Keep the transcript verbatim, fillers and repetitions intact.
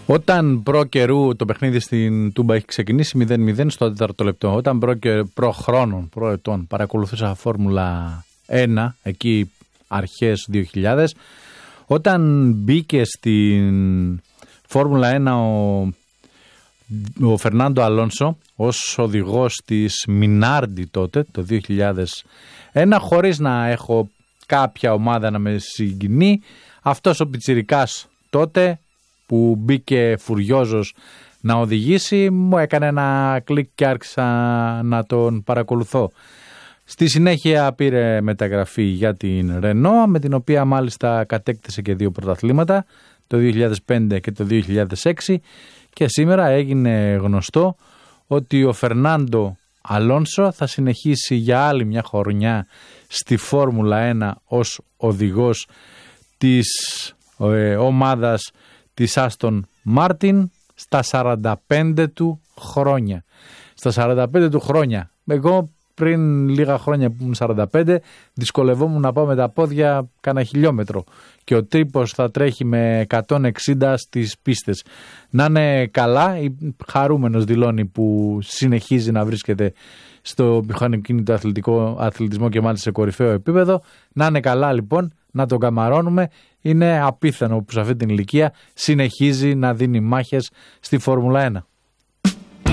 Όταν προ καιρού το παιχνίδι στην Τούμπα έχει ξεκινήσει μηδέν μηδέν στο τέταρτο λεπτό, όταν προ, και, προ χρόνων, προ ετών παρακολουθούσα Φόρμουλα ένα, εκεί αρχές δύο χιλιάδες, όταν μπήκε στην Φόρμουλα ένα ο, ο Φερνάντο Αλόνσο ως οδηγός της Μινάρντι τότε, το δύο χιλιάδες ένα, χωρίς να έχω κάποια ομάδα να με συγκινεί, αυτός ο πιτσιρικάς τότε που μπήκε φουριόζος να οδηγήσει, μου έκανε ένα κλικ και άρχισα να τον παρακολουθώ. Στη συνέχεια πήρε μεταγραφή για την Ρενό, με την οποία μάλιστα κατέκτησε και δύο πρωταθλήματα, το δύο χιλιάδες πέντε και το δύο χιλιάδες έξι, και σήμερα έγινε γνωστό ότι ο Φερνάντο Αλόνσο θα συνεχίσει για άλλη μια χρονιά στη Φόρμουλα ένα ως οδηγός της ε, ομάδας της Άστον Μάρτιν στα σαράντα πέντε του χρόνια. Στα σαράντα πέντε του χρόνια. Εγώ πριν λίγα χρόνια που ήμουν σαράντα πέντε δυσκολευόμουν να πάω με τα πόδια κάνα χιλιόμετρο και ο τρίπος θα τρέχει με εκατόν εξήντα στις πίστες. Να είναι καλά, χαρούμενος δηλώνει που συνεχίζει να βρίσκεται στο μηχανοκίνητο αθλητικό αθλητισμό και μάλιστα σε κορυφαίο επίπεδο. Να είναι καλά λοιπόν, να τον καμαρώνουμε. Είναι απίθανο που σε αυτή την ηλικία συνεχίζει να δίνει μάχες στη Φόρμουλα ένα.